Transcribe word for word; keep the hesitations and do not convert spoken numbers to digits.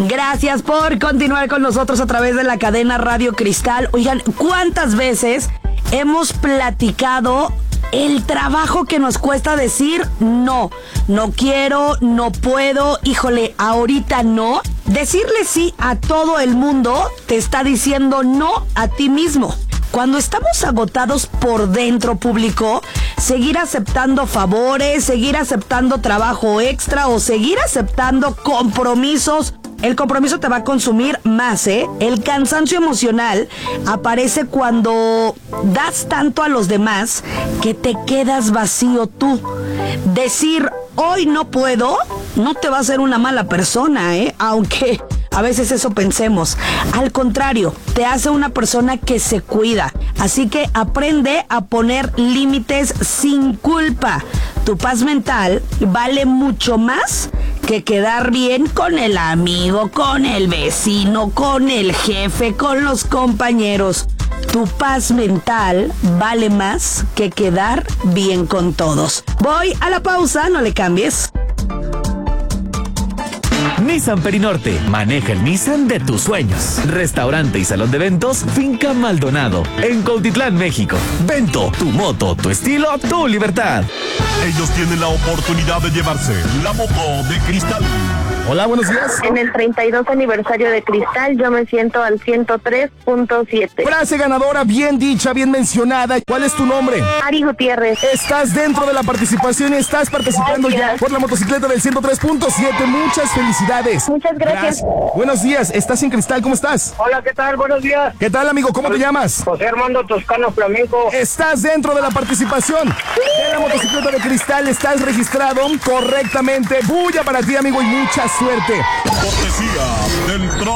Gracias por continuar con nosotros a través de la cadena Radio Cristal. Oigan, ¿cuántas veces hemos platicado el trabajo que nos cuesta decir no? No quiero, no puedo, híjole, ahorita no. Decirle sí a todo el mundo te está diciendo no a ti mismo. Cuando estamos agotados por dentro, público, seguir aceptando favores, seguir aceptando trabajo extra o seguir aceptando compromisos, el compromiso te va a consumir más, ¿eh? El cansancio emocional aparece cuando das tanto a los demás que te quedas vacío tú. Decir hoy no puedo no te va a hacer una mala persona, ¿eh? Aunque a veces eso pensemos. Al contrario, te hace una persona que se cuida. Así que aprende a poner límites sin culpa. Tu paz mental vale mucho más que quedar bien con el amigo, con el vecino, con el jefe, con los compañeros. Tu paz mental vale más que quedar bien con todos. Voy a la pausa, no le cambies. Nissan Perinorte, maneja el Nissan de tus sueños. Restaurante y salón de eventos, Finca Maldonado, en Cuautitlán, México. Vento, tu moto, tu estilo, tu libertad. Ellos tienen la oportunidad de llevarse la moto de Cristal. Hola, buenos días. En el treinta y dos aniversario de Cristal, yo me siento al ciento tres punto siete. Frase ganadora, bien dicha, bien mencionada. ¿Cuál es tu nombre? Ari Gutiérrez. Estás dentro de la participación y estás participando Gracias. ya por la motocicleta del ciento tres punto siete. Muchas felicidades. Muchas gracias. Buenos días, estás en Cristal, ¿cómo estás? Hola, ¿qué tal? Buenos días. ¿Qué tal, amigo? ¿Cómo te llamas? José Armando Toscano Flamenco. Estás dentro de la participación de la motocicleta de Cristal. Estás registrado correctamente. Bulla para ti, amigo, y mucha suerte. Cortesía del